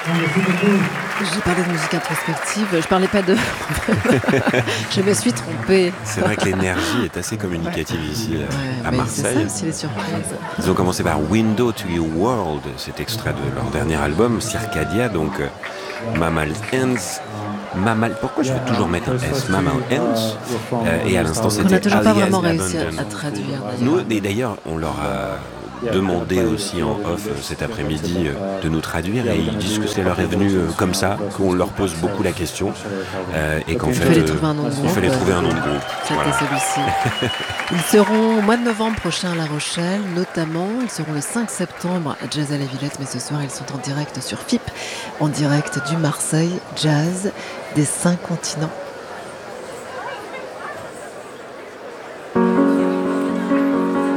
J'ai parlé de musique introspective, je parlais pas de... Je me suis trompée. C'est vrai que l'énergie est assez communicative ici à Marseille. C'est ça aussi les surprises. Ils ont commencé par Window to Your World, cet extrait de leur dernier album, Circadia, donc Mammal Hands. Pourquoi je veux toujours mettre un S? Mammal Hands. Et à l'instant, c'était On n'a toujours pas Alias vraiment réussi Abandon. à traduire. Nous, et d'ailleurs, on leur a demandé aussi en off cet après-midi de nous traduire et ils disent que ça leur est venu comme ça, qu'on leur pose beaucoup la question et qu'en fait, il fallait trouver un nom de groupe. C'était celui-ci. Ils seront au mois de novembre prochain à La Rochelle, notamment. Ils seront le 5 septembre à Jazz à la Villette, mais ce soir, ils sont en direct sur FIP, en direct du Marseille Jazz des 5 continents.